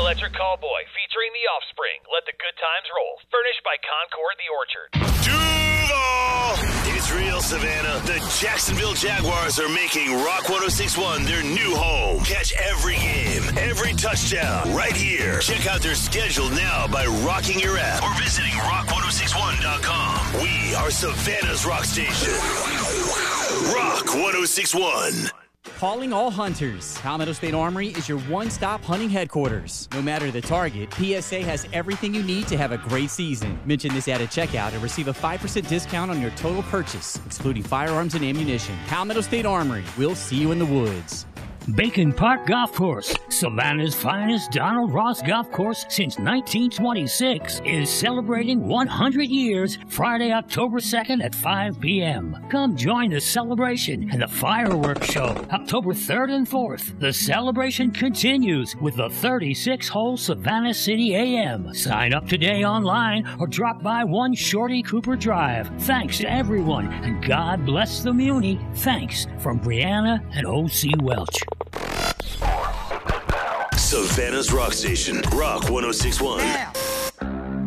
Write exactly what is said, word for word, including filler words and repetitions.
Electric Callboy featuring The Offspring. Let the good times roll. Furnished by Concord The Orchard. Duval! It's real, Savannah. The Jacksonville Jaguars are making Rock one oh six point one their new home. Catch every game, every touchdown right here. Check out their schedule now by rocking your app or visiting rock one oh six one dot com. We are Savannah's rock station. Rock one oh six point one. Calling all hunters. Palmetto State Armory is your one-stop hunting headquarters. No matter the target, P S A has everything you need to have a great season. Mention this ad at checkout and receive a five percent discount on your total purchase, excluding firearms and ammunition. Palmetto State Armory. We'll see you in the woods. Bacon Park Golf Course, Savannah's finest Donald Ross golf course since nineteen twenty-six, is celebrating one hundred years Friday, October second at five p.m. Come join the celebration and the fireworks show October third and fourth. The celebration continues with the thirty-six hole Savannah City A M. Sign up today online or drop by one Shorty Cooper Drive. Thanks to everyone, and God bless the Muni. Thanks from Brianna and O C Welch. Savannah's rock station, Rock one oh six point one. Now,